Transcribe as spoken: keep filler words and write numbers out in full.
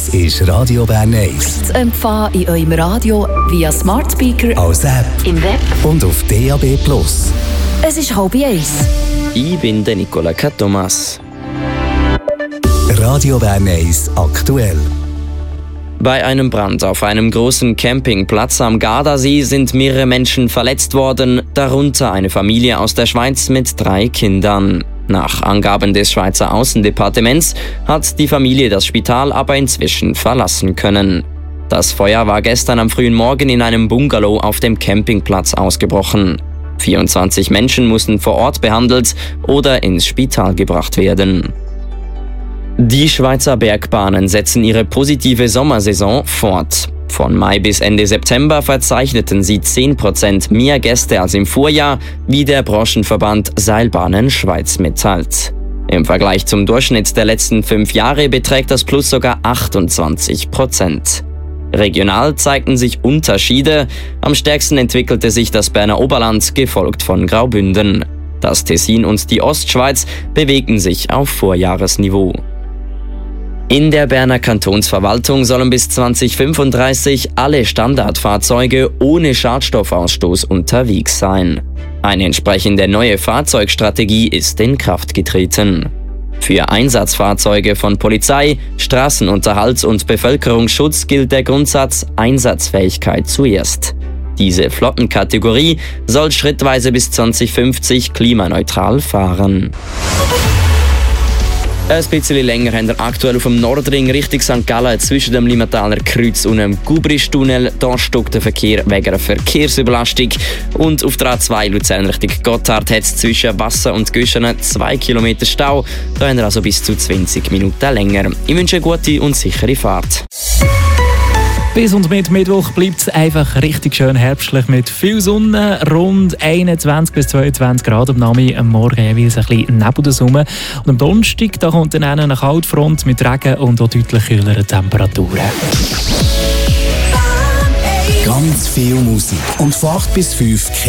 ist Radio Bern eins. Zu empfangen in eurem Radio via Smart Speaker, als App im Web und auf D A B plus. Es ist halb eins. Ich bin der Nicola Thomas. Radio Bern eins aktuell. Bei einem Brand auf einem großen Campingplatz am Gardasee sind mehrere Menschen verletzt worden, darunter eine Familie aus der Schweiz mit drei Kindern. Nach Angaben des Schweizer Außendepartements hat die Familie das Spital aber inzwischen verlassen können. Das Feuer war gestern am frühen Morgen in einem Bungalow auf dem Campingplatz ausgebrochen. vierundzwanzig Menschen mussten vor Ort behandelt oder ins Spital gebracht werden. Die Schweizer Bergbahnen setzen ihre positive Sommersaison fort. Von Mai bis Ende September verzeichneten sie zehn Prozent mehr Gäste als im Vorjahr, wie der Branchenverband Seilbahnen Schweiz mitteilt. Im Vergleich zum Durchschnitt der letzten fünf Jahre beträgt das Plus sogar achtundzwanzig Prozent. Regional zeigten sich Unterschiede. Am stärksten entwickelte sich das Berner Oberland, gefolgt von Graubünden. Das Tessin und die Ostschweiz bewegten sich auf Vorjahresniveau. In der Berner Kantonsverwaltung sollen bis zwanzig fünfunddreißig alle Standardfahrzeuge ohne Schadstoffausstoß unterwegs sein. Eine entsprechende neue Fahrzeugstrategie ist in Kraft getreten. Für Einsatzfahrzeuge von Polizei, Straßenunterhalt und Bevölkerungsschutz gilt der Grundsatz Einsatzfähigkeit zuerst. Diese Flottenkategorie soll schrittweise bis zwanzig fünfzig klimaneutral fahren. Ein bisschen länger haben wir aktuell auf dem Nordring Richtung Sankt Gallen zwischen dem Limmataler Kreuz und dem Gubristunnel. Da stockt der Verkehr wegen einer Verkehrsüberlastung. Und auf der A zwei Luzern Richtung Gotthard hat es zwischen Wasser und Göschenen zwei Kilometer Stau. Da haben wir also bis zu zwanzig Minuten länger. Ich wünsche eine gute und sichere Fahrt. Bis und mit Mittwoch bleibt es einfach richtig schön herbstlich mit viel Sonne, rund einundzwanzig bis zweiundzwanzig Grad am Nachmittag, am Morgen jeweils ein bisschen neben der Sonne. Und am Donnerstag da kommt dann eine Kaltfront mit Regen und auch deutlich kühleren Temperaturen. Ganz viel Musik und von acht bis fünf